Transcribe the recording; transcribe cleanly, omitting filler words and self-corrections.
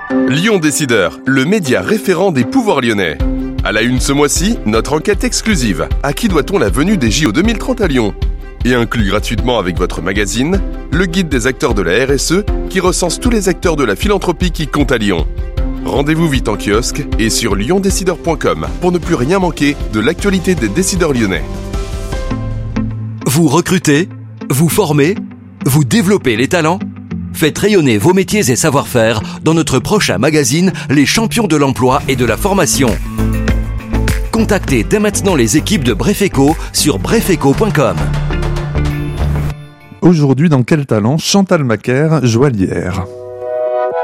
Lyon Décideur, le média référent des pouvoirs lyonnais. À la une ce mois-ci, notre enquête exclusive. À qui doit-on la venue des JO 2030 à Lyon ? Et inclus gratuitement avec votre magazine, le guide des acteurs de la RSE qui recense tous les acteurs de la philanthropie qui comptent à Lyon. Rendez-vous vite en kiosque et sur lyondécideur.com pour ne plus rien manquer de l'actualité des décideurs lyonnais. Vous recrutez ? Vous formez ? Vous développez les talents ? Faites rayonner vos métiers et savoir-faire dans notre prochain magazine Les Champions de l'Emploi et de la Formation. Contactez dès maintenant les équipes de Brefeco sur brefeco.com. Aujourd'hui, dans Quel talent ? Chantal Macaire, joaillière.